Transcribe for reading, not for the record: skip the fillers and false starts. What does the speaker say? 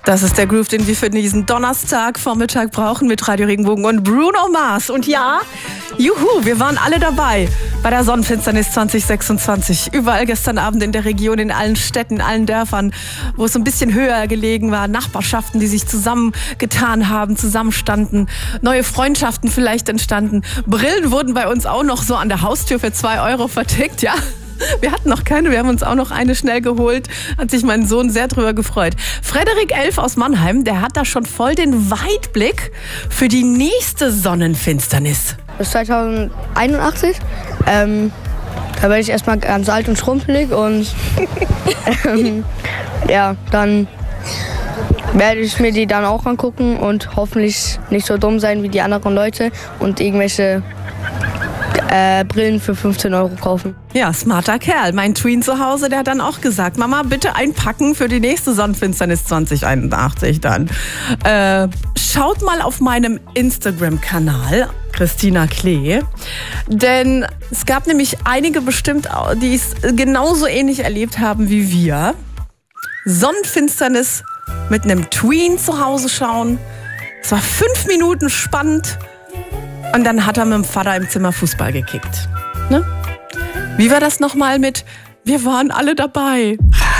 Das ist der Groove, den wir für diesen Donnerstagvormittag brauchen mit Radio Regenbogen und Bruno Mars. Und ja, juhu, wir waren alle dabei bei der Sonnenfinsternis 2026. Überall gestern Abend in der Region, in allen Städten, in allen Dörfern, wo es ein bisschen höher gelegen war. Nachbarschaften, die sich zusammengetan haben, zusammenstanden. Neue Freundschaften vielleicht entstanden. Brillen wurden bei uns auch noch so an der Haustür für 2 Euro vertickt, ja. Wir hatten noch keine, wir haben uns auch noch eine schnell geholt. Hat sich mein Sohn sehr drüber gefreut. Frederik 11 aus Mannheim, der hat da schon voll den Weitblick für die nächste Sonnenfinsternis. Bis 2081. Da werde ich erstmal ganz alt und schrumpelig und ja, dann werde ich mir die dann auch angucken und hoffentlich nicht so dumm sein wie die anderen Leute und irgendwelche Brillen für 15 Euro kaufen. Ja, smarter Kerl. Mein Tween zu Hause, der hat dann auch gesagt, Mama, bitte einpacken für die nächste Sonnenfinsternis 2081 dann. Schaut mal auf meinem Instagram-Kanal, Christina Klee, denn es gab nämlich einige bestimmt, die es genauso ähnlich erlebt haben wie wir. Sonnenfinsternis mit einem Tween zu Hause schauen. Es war 5 Minuten spannend. Und dann hat er mit dem Vater im Zimmer Fußball gekickt. Ne? Wie war das nochmal mit, wir waren alle dabei?